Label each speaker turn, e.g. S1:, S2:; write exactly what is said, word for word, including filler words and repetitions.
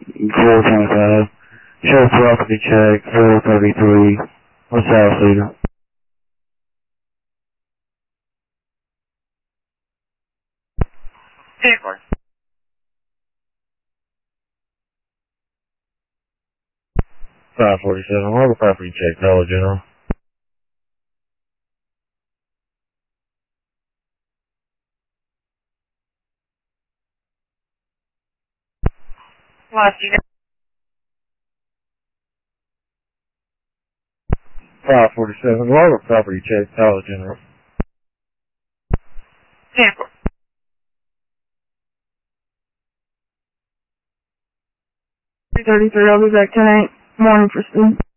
S1: four twenty-five. Show property check, four thirty-three. What's South Cedar?
S2: Paper.
S1: five forty-seven. Harbor property check, Dollar General.
S2: Lost you.
S1: five forty-seven. Harbor property check, Dollar General.
S2: Paper.
S3: three thirty-three, I'll be back tonight morning for school.